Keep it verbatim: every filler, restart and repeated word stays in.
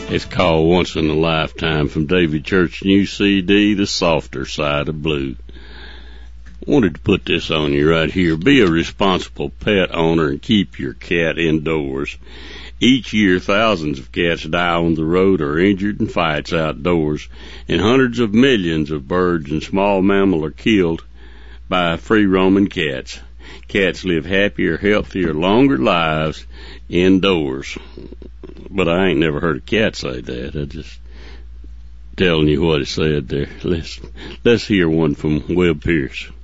It's called Once in a Lifetime from David Church's new C D, The Softer Side of Blue. Wanted to put this on you right here. Be a responsible pet owner and keep your cat indoors. Each year, thousands of cats die on the road or injured in fights outdoors, and hundreds of millions of birds and small mammals are killed by free-roaming cats. Cats live happier, healthier, longer lives indoors. But I ain't never heard a cat say that. I just telling you what it said there. Let's let's hear one from Webb Pierce.